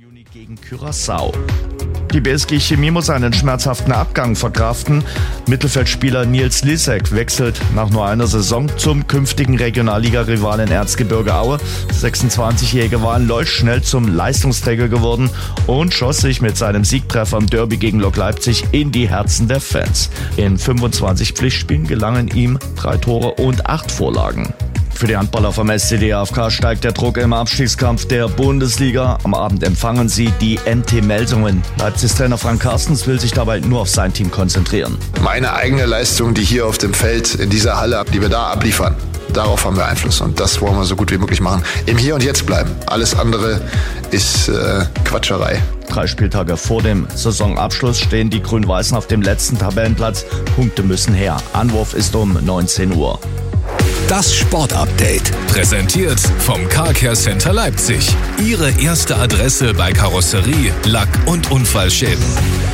Juni gegen Curaçao. Die BSG Chemie muss einen schmerzhaften Abgang verkraften. Mittelfeldspieler Nils Lisek wechselt nach nur einer Saison zum künftigen Regionalliga-Rivalen Erzgebirge Aue. Der 26-Jährige war in Leusch schnell zum Leistungsträger geworden und schoss sich mit seinem Siegtreffer im Derby gegen Lok Leipzig in die Herzen der Fans. In 25 Pflichtspielen gelangen ihm 3 Tore und 8 Vorlagen. Für die Handballer vom SCD AFK steigt der Druck im Abstiegskampf der Bundesliga. Am Abend empfangen sie die NT Melsungen. Leipzigs Trainer Frank Carstens will sich dabei nur auf sein Team konzentrieren. Meine eigene Leistung, die hier auf dem Feld, in dieser Halle, die wir da abliefern, darauf haben wir Einfluss und das wollen wir so gut wie möglich machen. Im Hier und Jetzt bleiben. Alles andere ist Quatscherei. 3 Spieltage vor dem Saisonabschluss stehen die Grün-Weißen auf dem letzten Tabellenplatz. Punkte müssen her. Anwurf ist um 19 Uhr. Das Sportupdate, präsentiert vom Car Care Center Leipzig. Ihre erste Adresse bei Karosserie, Lack- und Unfallschäden.